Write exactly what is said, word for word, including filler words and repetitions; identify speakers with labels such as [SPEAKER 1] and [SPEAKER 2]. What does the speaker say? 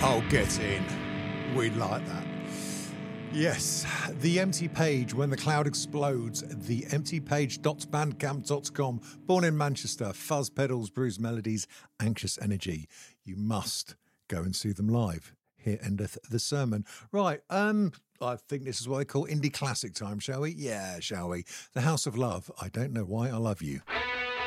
[SPEAKER 1] Oh, get in. We'd like that. Yes, The Empty Page, When the Cloud Explodes, the empty page dot bandcamp dot com. Born in Manchester, fuzz pedals, bruised melodies, anxious energy. You must go and see them live. Here endeth the sermon. Right, um, I think this is what they call indie classic time, shall we? Yeah, shall we? The House of Love, I Don't Know Why I Love You.